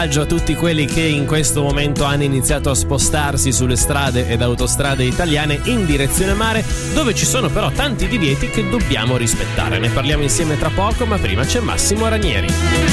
coraggio a tutti quelli che in questo momento hanno iniziato a spostarsi sulle strade ed autostrade italiane in direzione mare, dove ci sono però tanti divieti che dobbiamo rispettare. Ne parliamo insieme tra poco, ma prima c'è Massimo Ranieri.